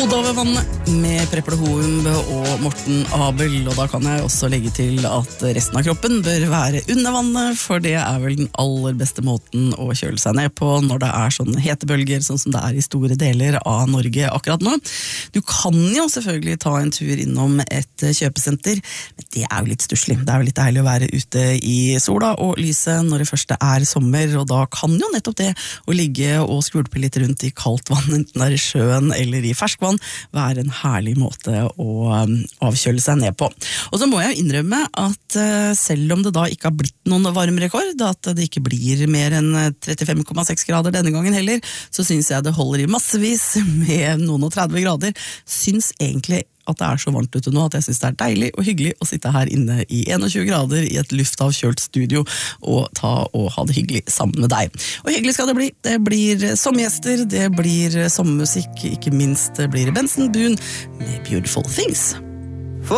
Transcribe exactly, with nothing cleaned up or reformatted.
Oda ved vannet med Prepper Houm og Morten Abel, og da kan jeg også legge til at resten av kroppen bør være under vannet, for det er vel den aller beste måten å kjøle seg ned på når det er sånne hetebølger, sånn som det er i store deler av Norge akkurat nå. Du kan jo selvfølgelig ta en tur innom et kjøpesenter, men det er jo litt stusslig. Det er jo litt deilig å være ute i sola og lyset når det første er sommer, og da kan jo nettopp det å ligge og skvulpe litt rundt i kaldt vann, enten det er i sjøen eller i ferskvann, være en herlig måte å avkjøle seg ned på. Og så må jeg jo innrømme at selv om det da ikke har blitt noen varmerekord, at det ikke blir mer enn trettifem komma seks grader denne gangen heller, så synes jeg det holder i massevis med noen og tretti grader. Synes egentlig at det er så varmt ute nå at jeg synes det er deilig og hyggelig å sitte her inne i tjueen grader i et luftavkjølt studio og ta og ha det hyggelig sammen med deg. Og hyggelig skal det bli. Det blir sommergjester, det blir sommermusikk, ikke minst blir det Benson Boone med Beautiful Things.